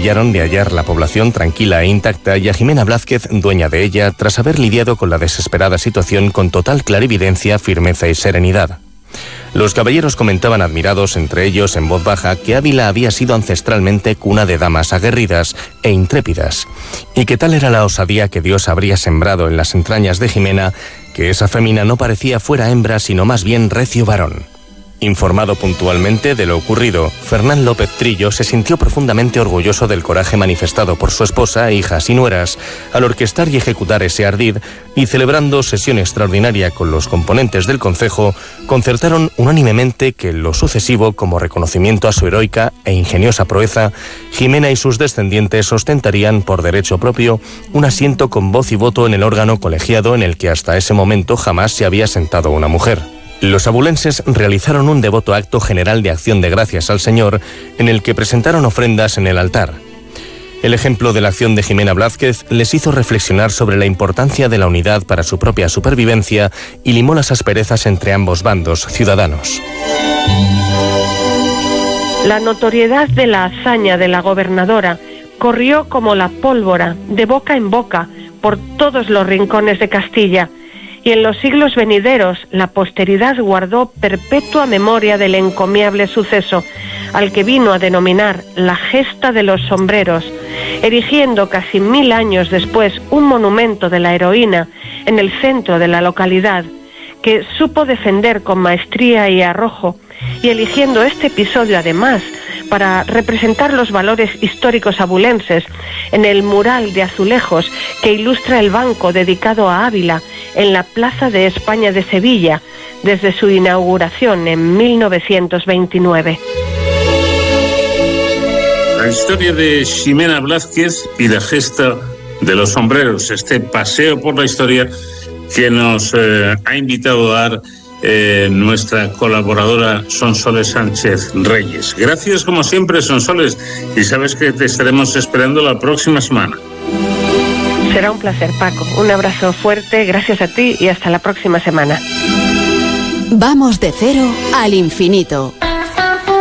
maravillaron de hallar la población tranquila e intacta y a Jimena Blázquez, dueña de ella, tras haber lidiado con la desesperada situación con total clarividencia, firmeza y serenidad. Los caballeros comentaban admirados, entre ellos en voz baja, que Ávila había sido ancestralmente cuna de damas aguerridas e intrépidas, y que tal era la osadía que Dios habría sembrado en las entrañas de Jimena, que esa fémina no parecía fuera hembra, sino más bien recio varón. Informado puntualmente de lo ocurrido, Fernán López Trillo se sintió profundamente orgulloso del coraje manifestado por su esposa, hijas y nueras al orquestar y ejecutar ese ardid, y celebrando sesión extraordinaria con los componentes del concejo, concertaron unánimemente que en lo sucesivo, como reconocimiento a su heroica e ingeniosa proeza, Jimena y sus descendientes ostentarían por derecho propio un asiento con voz y voto en el órgano colegiado en el que hasta ese momento jamás se había sentado una mujer. Los abulenses realizaron un devoto acto general de acción de gracias al Señor, en el que presentaron ofrendas en el altar. El ejemplo de la acción de Jimena Blázquez les hizo reflexionar sobre la importancia de la unidad para su propia supervivencia y limó las asperezas entre ambos bandos ciudadanos. La notoriedad de la hazaña de la gobernadora corrió como la pólvora, de boca en boca, por todos los rincones de Castilla, y en los siglos venideros la posteridad guardó perpetua memoria del encomiable suceso, al que vino a denominar la gesta de los sombreros, erigiendo casi 1000 años después un monumento de la heroína en el centro de la localidad, que supo defender con maestría y arrojo, y eligiendo este episodio además para representar los valores históricos abulenses en el mural de azulejos que ilustra el banco dedicado a Ávila en la Plaza de España de Sevilla desde su inauguración en 1929. La historia de Ximena Blázquez y la gesta de los sombreros, este paseo por la historia que nos ha invitado a dar nuestra colaboradora Sonsoles Sánchez Reyes. Gracias como siempre, Sonsoles, y sabes que te estaremos esperando la próxima semana. Será un placer, Paco. Un abrazo fuerte, gracias a ti y hasta la próxima semana. Vamos de cero al infinito.